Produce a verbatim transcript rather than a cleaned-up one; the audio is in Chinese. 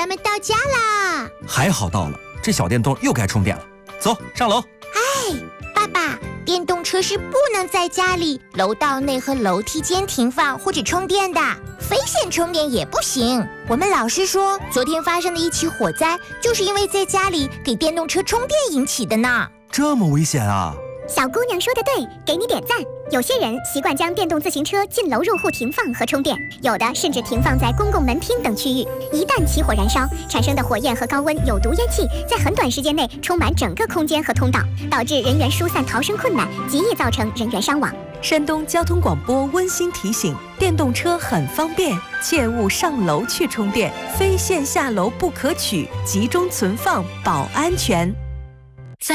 们到家啦！ 还好到了，这小电动又该充电了。走，上楼。 哎，爸爸，电动车是不能在家里、楼道内和楼梯间停放或者充电的，非线充电也不行。我们老师说，昨天发生的一起火灾，就是因为在家里给电动车充电引起的呢。 这么危险啊！ 小姑娘说的对，给你点赞。有些人习惯将电动自行车进楼入户停放和充电，有的甚至停放在公共门厅等区域。一旦起火燃烧，产生的火焰和高温有毒烟气在很短时间内充满整个空间和通道，导致人员疏散逃生困难，极易造成人员伤亡。 山东交通广播温馨提醒：电动车很方便，切勿上楼去充电，非线下楼不可取，集中存放保安全。